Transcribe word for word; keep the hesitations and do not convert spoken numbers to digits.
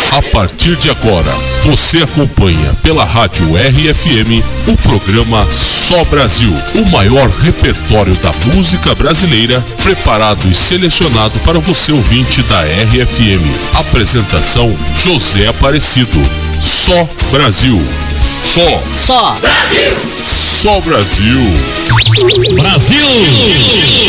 A partir de agora, você acompanha pela rádio R F M o programa Só Brasil, o maior repertório da música brasileira, preparado e selecionado para você ouvinte da R F M. Apresentação José Aparecido. Só Brasil. Só. Só. Brasil. Só Brasil. Brasil.